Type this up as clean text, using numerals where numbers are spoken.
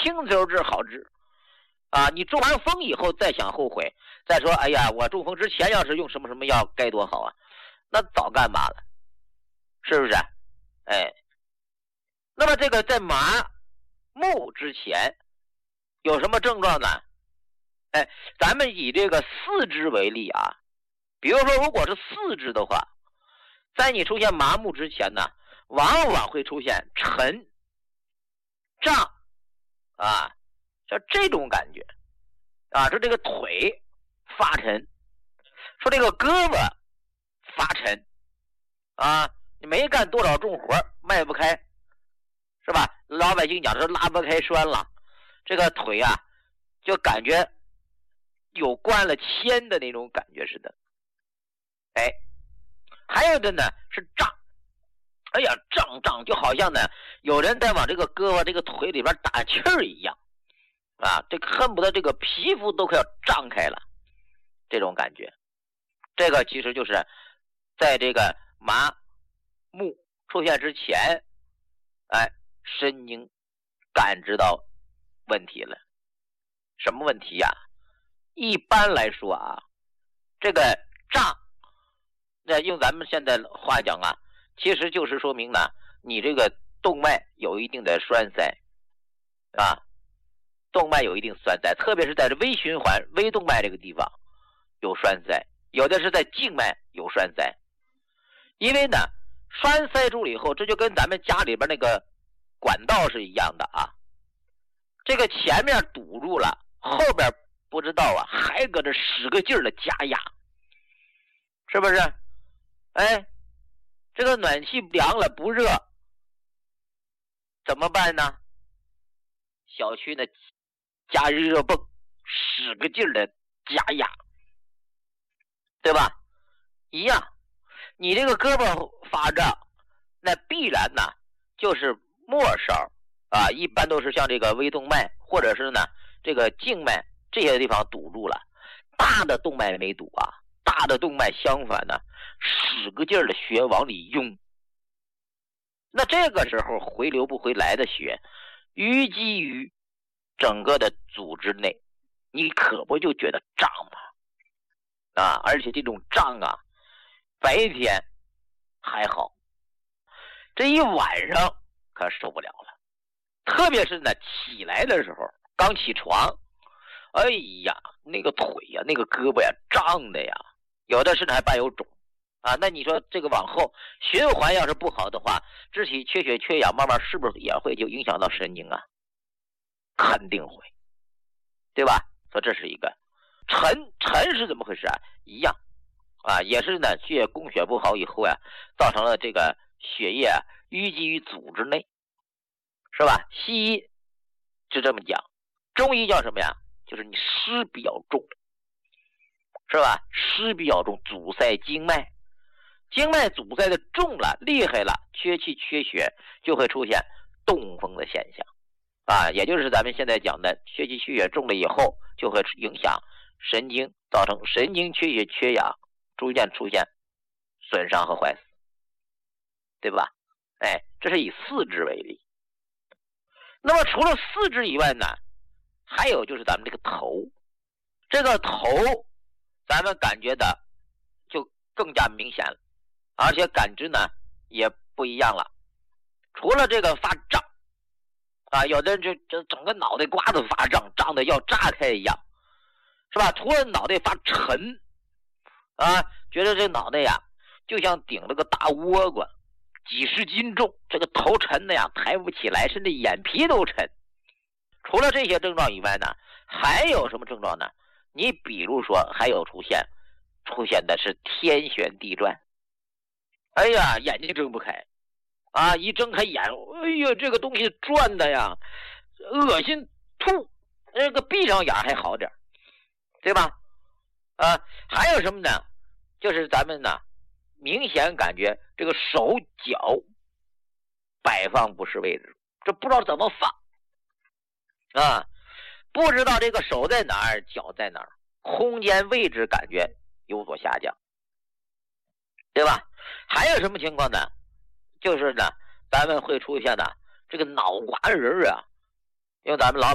轻的时候治好治啊，你中完风以后再想后悔，再说哎呀，我中风之前要是用什么什么药该多好啊，那早干嘛了，是不是？哎，那么这个在麻木之前有什么症状呢？哎，咱们以这个四肢为例啊，比如说如果是四肢的话，在你出现麻木之前呢，往往会出现沉胀啊，就这种感觉啊，说这个腿发沉，说这个胳膊发沉啊，你没干多少重活迈不开，是吧？老百姓讲是拉不开栓了，这个腿啊就感觉有灌了铅的那种感觉似的。哎，还有的呢是胀，哎呀胀就好像呢有人在往这个胳膊这个腿里边打气儿一样啊，这个恨不得这个皮肤都快要胀开了，这种感觉。这个其实就是在这个麻木出现之前，哎，神经感知到问题了。什么问题呀？一般来说啊，这个胀，那用咱们现在话讲啊，其实就是说明呢，你这个动脉有一定的栓塞啊，动脉有一定栓塞，特别是在微循环、微动脉这个地方有栓塞，有的是在静脉有栓塞。因为呢，栓塞住了以后，这就跟咱们家里边那个管道是一样的啊，这个前面堵住了，后边不知道啊，还搁这使个劲儿的加压，是不是？哎，这个暖气凉了不热，怎么办呢？小区呢加热泵，使个劲儿的加压，对吧？一样，你这个胳膊发胀，那必然呢就是末梢啊，一般都是像这个微动脉或者是呢这个静脉这些地方堵住了，大的动脉没堵啊，大的动脉相反呢使个劲儿的血往里涌，那这个时候回流不回来的血淤积于整个的组织内，你可不就觉得胀吗？啊，而且这种胀啊，白天还好，这一晚上可受不了了。特别是呢，起来的时候，刚起床，哎呀，那个腿呀，那个胳膊呀，胀的呀，有的甚至还伴有肿啊。那你说这个往后循环要是不好的话，肢体缺血缺氧，慢慢是不是也会就影响到神经啊？肯定会，对吧？说这是一个沉是怎么回事啊？一样啊，也是呢，血液供血不好以后呀，造成了这个血液啊淤积于组织内，是吧？西医是这么讲，中医叫什么呀？就是你湿比较重，是吧？湿比较重，阻塞经脉，经脉阻塞的重了，厉害了，缺气缺血，就会出现动风的现象啊，也就是咱们现在讲的缺气缺血重了以后，就会影响神经，造成神经缺血缺氧，逐渐出现损伤和坏死，对吧？哎，这是以四肢为例。那么除了四肢以外呢，还有就是咱们这个头，这个头咱们感觉的就更加明显了，而且感知呢也不一样了。除了这个发胀啊，有的人就整个脑袋瓜子发胀，胀得要炸开一样，是吧？除了脑袋发沉啊，觉得这脑袋呀就像顶了个大倭瓜，几十斤重，这个头沉的呀抬不起来，甚至眼皮都沉。除了这些症状以外呢，还有什么症状呢？你比如说还有出现的是天旋地转，哎呀，眼睛睁不开啊，一睁开眼，哎呀，这个东西转的呀，恶心吐，这个闭上眼还好点，对吧？还有什么呢？就是咱们呢明显感觉这个手脚摆放不是位置，这不知道怎么放啊，不知道这个手在哪儿，脚在哪儿，空间位置感觉有所下降，对吧？还有什么情况呢？就是呢，咱们会出现呢这个脑瓜仁啊，用咱们老